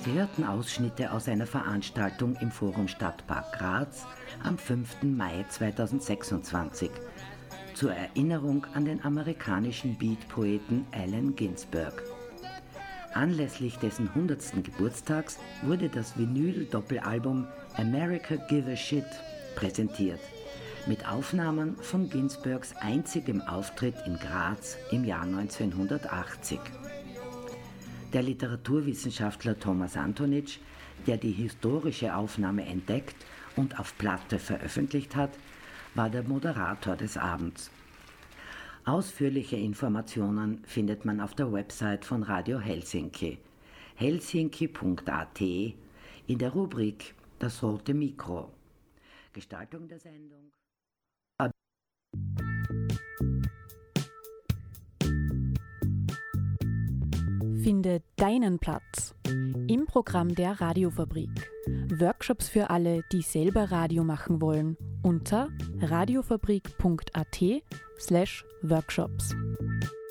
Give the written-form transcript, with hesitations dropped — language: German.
Sie hörten Ausschnitte aus einer Veranstaltung im Forum Stadtpark Graz am 5. Mai 2026 zur Erinnerung an den amerikanischen Beat-Poeten Allen Ginsberg. Anlässlich dessen 100. Geburtstags wurde das Vinyl-Doppelalbum America Give a Shit präsentiert, mit Aufnahmen von Ginsbergs einzigem Auftritt in Graz im Jahr 1980. Der Literaturwissenschaftler Thomas Antonitsch, der die historische Aufnahme entdeckt und auf Platte veröffentlicht hat, war der Moderator des Abends. Ausführliche Informationen findet man auf der Website von Radio Helsinki, helsinki.at, in der Rubrik Das rote Mikro. Gestaltung der Sendung. Finde deinen Platz im Programm der Radiofabrik. Workshops für alle, die selber Radio machen wollen, unter radiofabrik.at/workshops.